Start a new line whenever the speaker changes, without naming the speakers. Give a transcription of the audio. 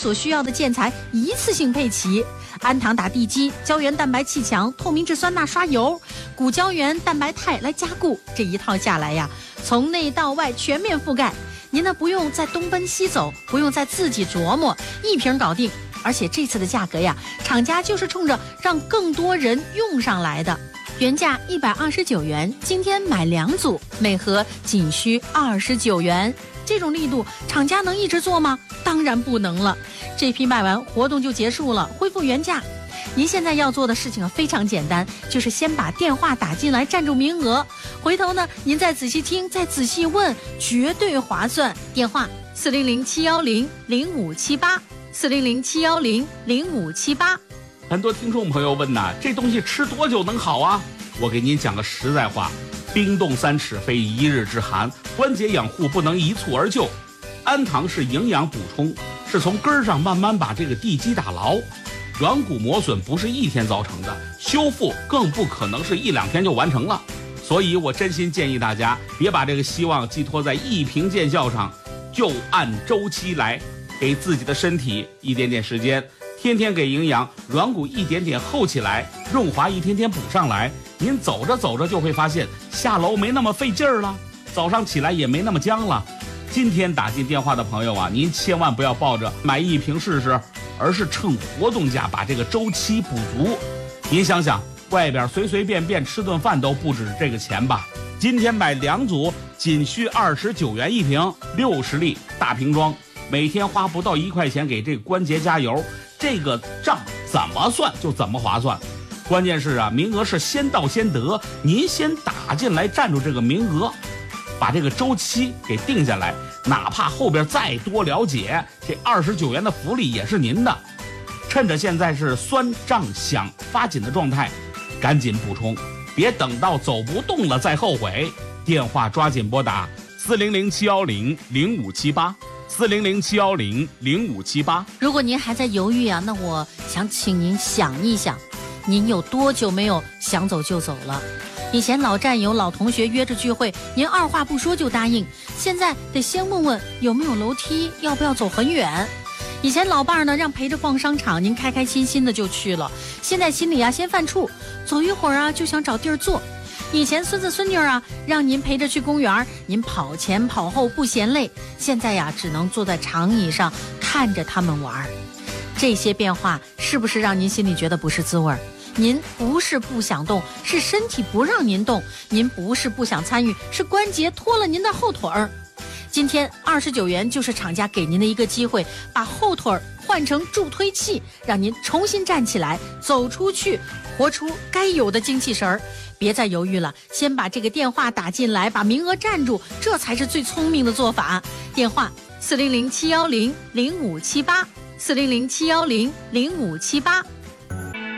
所需要的建材一次性配齐，氨糖打地基，胶原蛋白气墙，透明质酸钠刷油，骨胶原蛋白肽来加固，这一套下来呀，从内到外全面覆盖。您呢不用再东奔西走，不用再自己琢磨，一瓶搞定。而且这次的价格呀，厂家就是冲着让更多人用上来的。原价129元，今天买2组，每盒仅需29元。这种力度，厂家能一直做吗？当然不能了。这批卖完，活动就结束了，恢复原价。您现在要做的事情非常简单，就是先把电话打进来，占住名额。回头呢，您再仔细听，再仔细问，绝对划算。电话400-710-0578，400-710-0578。
很多听众朋友问呐，这东西吃多久能好啊？我给您讲个实在话，冰冻3尺非一日之寒，关节养护不能一蹴而就。氨糖是营养补充，是从根儿上慢慢把这个地基打牢。软骨磨损不是一天造成的，修复更不可能是1、2天就完成了。所以我真心建议大家别把这个希望寄托在一瓶见效上，就按周期来，给自己的身体一点点时间，天天给营养，软骨一点点厚起来，润滑一天天补上来。您走着走着就会发现下楼没那么费劲儿了，早上起来也没那么僵了。今天打进电话的朋友啊，您千万不要抱着买1瓶试试，而是趁活动价把这个周期补足。您想想，外边随随便便吃顿饭都不止这个钱吧？今天买2组，仅需29元1瓶，60粒大瓶装，每天花不到1块钱给这个关节加油，这个账怎么算就怎么划算。关键是啊，名额是先到先得，您先打进来占住这个名额，把这个周期给定下来，哪怕后边再多了解，这29元的福利也是您的。趁着现在是酸胀响发紧的状态，赶紧补充，别等到走不动了再后悔。电话抓紧拨打400-710-0578，400-710-0578。
如果您还在犹豫啊，那我想请您想一想，您有多久没有想走就走了？以前老战友、老同学约着聚会，您二话不说就答应，现在得先问问有没有楼梯，要不要走很远。以前老伴儿呢让陪着逛商场，您开开心心的就去了，现在心里啊先犯怵，走一会儿啊就想找地儿坐。以前孙子孙女啊让您陪着去公园，您跑前跑后不嫌累，现在呀只能坐在长椅上看着他们玩。这些变化是不是让您心里觉得不是滋味？您不是不想动，是身体不让您动；您不是不想参与，是关节拖了您的后腿儿。今天29元就是厂家给您的一个机会，把后腿换成助推器，让您重新站起来，走出去，活出该有的精气神儿。别再犹豫了，先把这个电话打进来，把名额占住，这才是最聪明的做法。电话400-710-0578，400-710-0578。